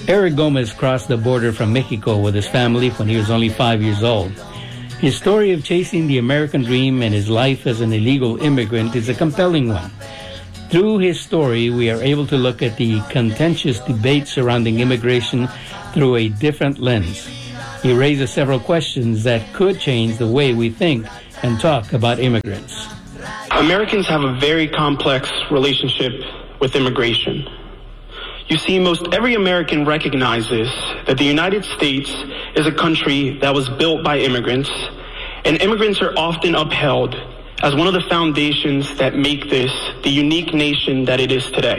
Eric Gomez crossed the border from Mexico with his family when he was only 5 years old. His story of chasing the American dream and his life as an illegal immigrant is a compelling one. Through his story, we are able to look at the contentious debate surrounding immigration through a different lens. He raises several questions that could change the way we think and talk about immigrants. Americans have a very complex relationship with immigration. You see, most every American recognizes that the United States is a country that was built by immigrants, and immigrants are often upheld as one of the foundations that make this the unique nation that it is today.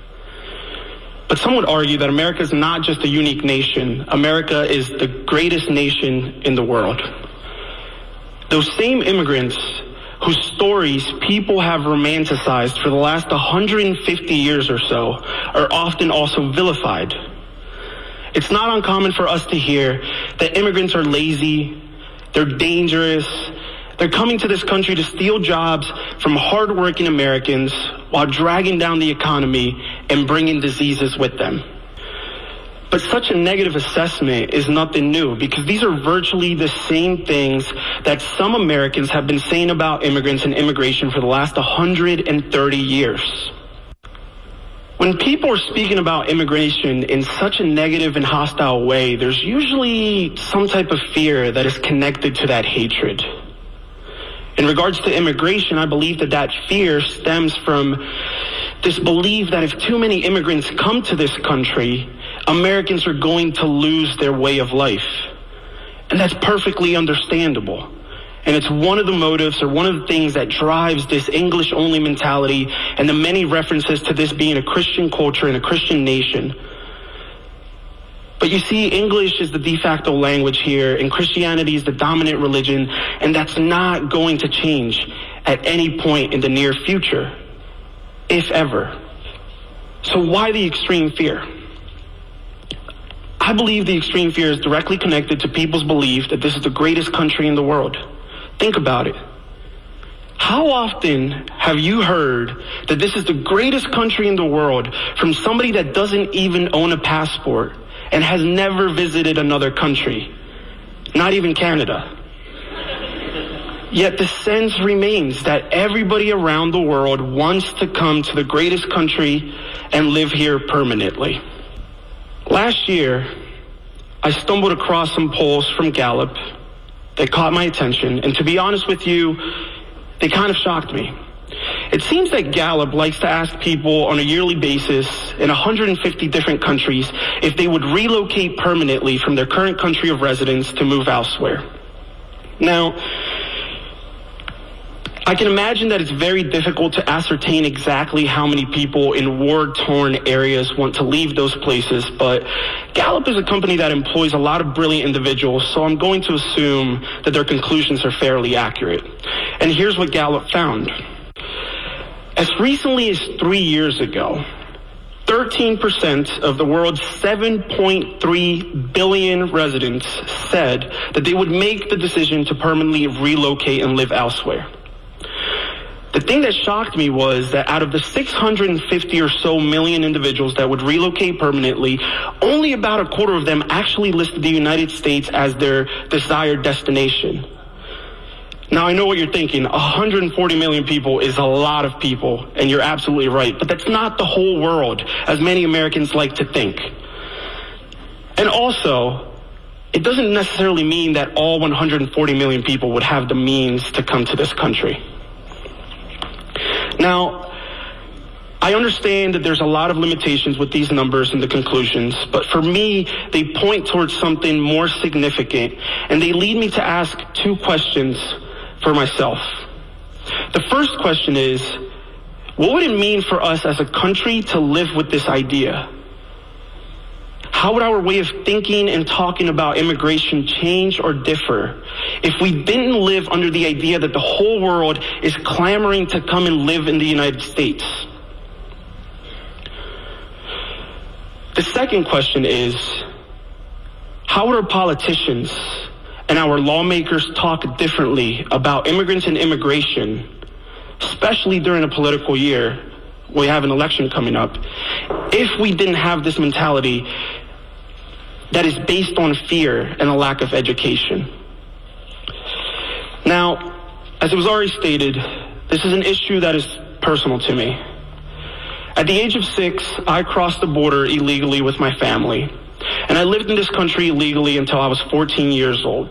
But some would argue that America is not just a unique nation. America is the greatest nation in the world. Those same immigrants whose stories people have romanticized for the last 150 years or so are often also vilified. It's not uncommon for us to hear that immigrants are lazy, they're dangerous, they're coming to this country to steal jobs from hardworking Americans while dragging down the economy and bringing diseases with them. But such a negative assessment is nothing new, because these are virtually the same things that some Americans have been saying about immigrants and immigration for the last 130 years. When people are speaking about immigration in such a negative and hostile way, there's usually some type of fear that is connected to that hatred. In regards to immigration, I believe that fear stems from this belief that if too many immigrants come to this country, Americans are going to lose their way of life. And that's perfectly understandable. And it's one of the motives, or one of the things that drives this English-only mentality and the many references to this being a Christian culture and a Christian nation. But you see, English is the de facto language here, and Christianity is the dominant religion, and that's not going to change at any point in the near future, if ever. So why the extreme fear? I believe the extreme fear is directly connected to people's belief that this is the greatest country in the world. Think about it. How often have you heard that this is the greatest country in the world from somebody that doesn't even own a passport and has never visited another country, not even Canada? Yet the sense remains that everybody around the world wants to come to the greatest country and live here permanently. Last year, I stumbled across some polls from Gallup that caught my attention, and to be honest with you, they kind of shocked me. It seems that Gallup likes to ask people on a yearly basis in 150 different countries if they would relocate permanently from their current country of residence to move elsewhere. Now, I can imagine that it's very difficult to ascertain exactly how many people in war-torn areas want to leave those places, but Gallup is a company that employs a lot of brilliant individuals, so I'm going to assume that their conclusions are fairly accurate. And here's what Gallup found. As recently as 3 years ago, 13% of the world's 7.3 billion residents said that they would make the decision to permanently relocate and live elsewhere. The thing that shocked me was that out of the 650 or so million individuals that would relocate permanently, only about a quarter of them actually listed the United States as their desired destination. Now, I know what you're thinking. 140 million people is a lot of people, and you're absolutely right. But that's not the whole world, as many Americans like to think. And also, it doesn't necessarily mean that all 140 million people would have the means to come to this country. Now, I understand that there's a lot of limitations with these numbers and the conclusions, but for me, they point towards something more significant, and they lead me to ask two questions for myself. The first question is, what would it mean for us as a country to live with this idea? How would our way of thinking and talking about immigration change or differ if we didn't live under the idea that the whole world is clamoring to come and live in the United States? The second question is, how would our politicians and our lawmakers talk differently about immigrants and immigration, especially during a political year? We have an election coming up. If we didn't have this mentality that is based on fear and a lack of education. Now, as it was already stated, this is an issue that is personal to me. At the age of 6, I crossed the border illegally with my family, and I lived in this country illegally until I was 14 years old.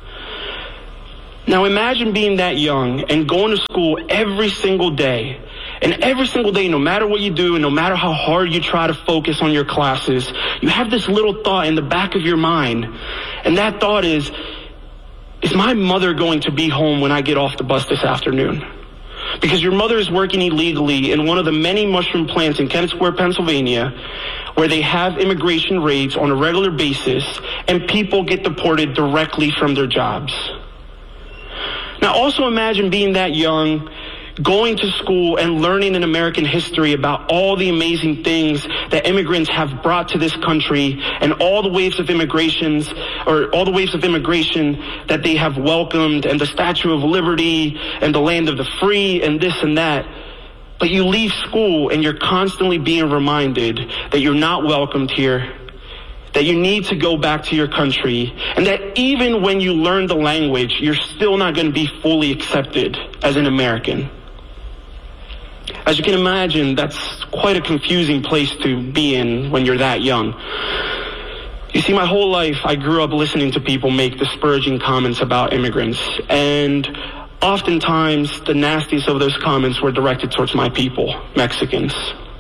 Now imagine being that young and going to school every single day. And every single day, no matter what you do and no matter how hard you try to focus on your classes, you have this little thought in the back of your mind. And that thought is my mother going to be home when I get off the bus this afternoon? Because your mother is working illegally in one of the many mushroom plants in Kennett Square, Pennsylvania, where they have immigration raids on a regular basis and people get deported directly from their jobs. Now also imagine being that young, going to school and learning in American history about all the amazing things that immigrants have brought to this country and all the waves of immigration that they have welcomed, and the Statue of Liberty and the land of the free and this and that. But you leave school and you're constantly being reminded that you're not welcomed here, that you need to go back to your country, and that even when you learn the language, you're still not going to be fully accepted as an American. As you can imagine, that's quite a confusing place to be in when you're that young. You see, my whole life, I grew up listening to people make disparaging comments about immigrants, and oftentimes the nastiest of those comments were directed towards my people, Mexicans.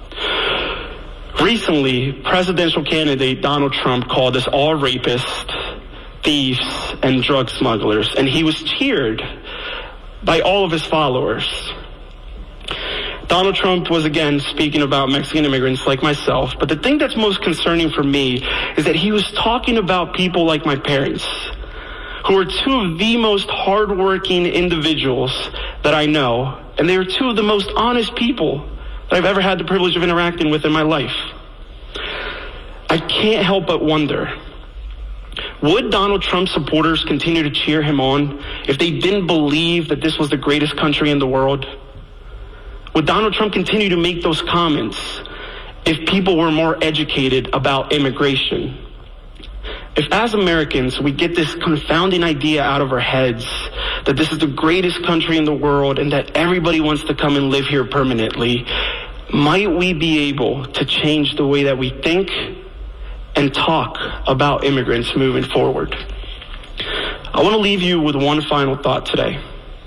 Recently, presidential candidate Donald Trump called us all rapists, thieves, and drug smugglers, and he was cheered by all of his followers. Donald Trump was again speaking about Mexican immigrants like myself, but the thing that's most concerning for me is that he was talking about people like my parents, who are two of the most hardworking individuals that I know, and they are two of the most honest people that I've ever had the privilege of interacting with in my life. I can't help but wonder, would Donald Trump supporters continue to cheer him on if they didn't believe that this was the greatest country in the world? Would Donald Trump continue to make those comments if people were more educated about immigration? If as Americans we get this confounding idea out of our heads that this is the greatest country in the world and that everybody wants to come and live here permanently, might we be able to change the way that we think and talk about immigrants moving forward? I want to leave you with one final thought today.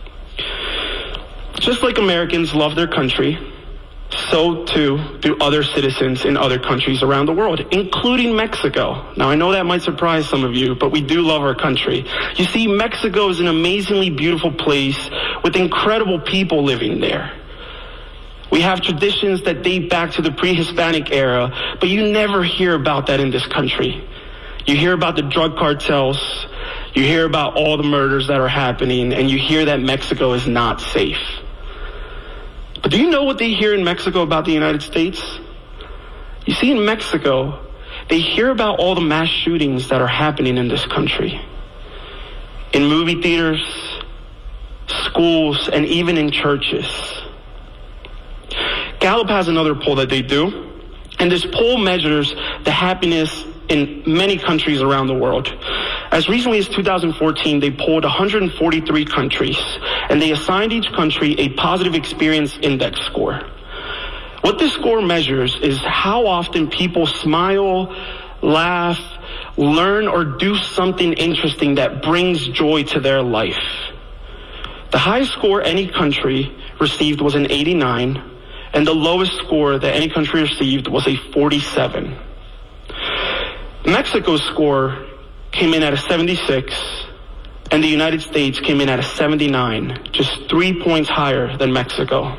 Just like Americans love their country, so too do other citizens in other countries around the world, including Mexico. Now, I know that might surprise some of you, but we do love our country. You see, Mexico is an amazingly beautiful place with incredible people living there. We have traditions that date back to the pre-Hispanic era, but you never hear about that in this country. You hear about the drug cartels, you hear about all the murders that are happening, and you hear that Mexico is not safe. But do you know what they hear in Mexico about the United States? You see, in Mexico, they hear about all the mass shootings that are happening in this country. In movie theaters, schools, and even in churches. Gallup has another poll that they do, and this poll measures the happiness in many countries around the world. As recently as 2014, they polled 143 countries, and they assigned each country a positive experience index score. What this score measures is how often people smile, laugh, learn, or do something interesting that brings joy to their life. The highest score any country received was an 89, and the lowest score that any country received was a 47. Mexico's score came in at a 76, and the United States came in at a 79, just 3 points higher than Mexico.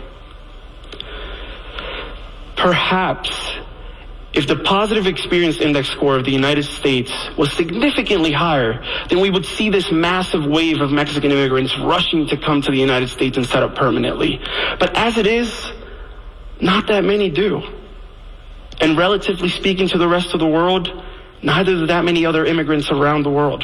Perhaps if the positive experience index score of the United States was significantly higher, then we would see this massive wave of Mexican immigrants rushing to come to the United States and set up permanently. But as it is, not that many do. And relatively speaking to the rest of the world, neither do that many other immigrants around the world.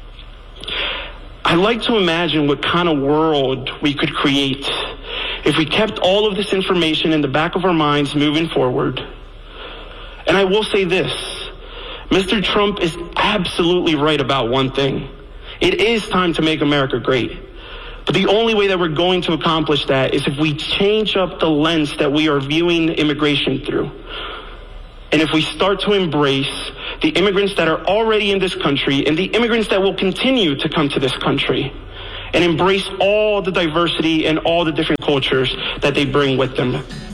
I like to imagine what kind of world we could create if we kept all of this information in the back of our minds moving forward. And I will say this, Mr. Trump is absolutely right about one thing. It is time to make America great. But the only way that we're going to accomplish that is if we change up the lens that we are viewing immigration through. And if we start to embrace the immigrants that are already in this country and the immigrants that will continue to come to this country, and embrace all the diversity and all the different cultures that they bring with them.